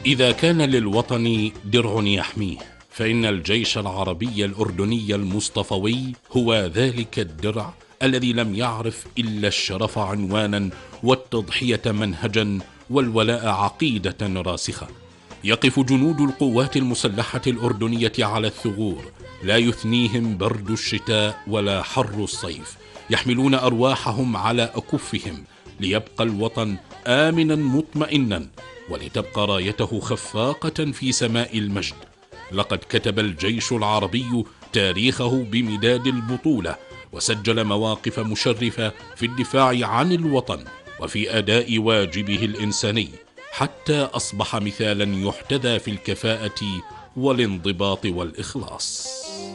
إذا كان للوطن درع يحميه، فإن الجيش العربي الأردني المصطفوي هو ذلك الدرع الذي لم يعرف إلا الشرف عنوانا والتضحية منهجا والولاء عقيدة راسخة. يقف جنود القوات المسلحة الأردنية على الثغور، لا يثنيهم برد الشتاء ولا حر الصيف، يحملون أرواحهم على أكفهم ليبقى الوطن آمنا مطمئنا، ولتبقى رايته خفاقة في سماء المجد. لقد كتب الجيش العربي تاريخه بمداد البطولة، وسجل مواقف مشرفة في الدفاع عن الوطن وفي أداء واجبه الإنساني، حتى أصبح مثالا يحتذى في الكفاءة والانضباط والإخلاص.